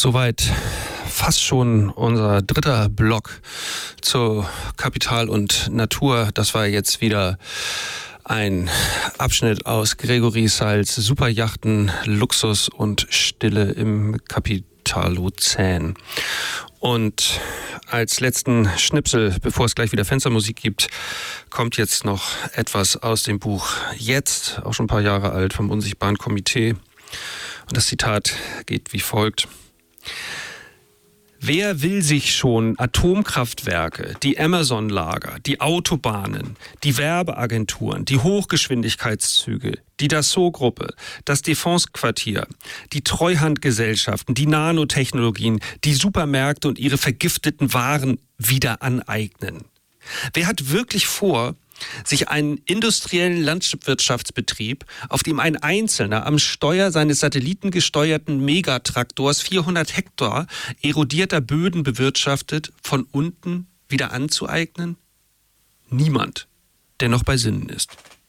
Soweit fast schon unser dritter Block zu Kapital und Natur. Das war jetzt wieder ein Abschnitt aus Gregory Salz Superjachten, Luxus und Stille im Kapitalozän. Und als letzten Schnipsel, bevor es gleich wieder Fenstermusik gibt, kommt jetzt noch etwas aus dem Buch Jetzt, auch schon ein paar Jahre alt, vom Unsichtbaren Komitee. Und das Zitat geht wie folgt. Wer will sich schon Atomkraftwerke, die Amazon-Lager, die Autobahnen, die Werbeagenturen, die Hochgeschwindigkeitszüge, die Dassault-Gruppe, das Défense-Quartier, die Treuhandgesellschaften, die Nanotechnologien, die Supermärkte und ihre vergifteten Waren wieder aneignen? Wer hat wirklich vor, sich einen industriellen Landwirtschaftsbetrieb, auf dem ein Einzelner am Steuer seines satellitengesteuerten Megatraktors 400 Hektar erodierter Böden bewirtschaftet, von unten wieder anzueignen? Niemand, der noch bei Sinnen ist.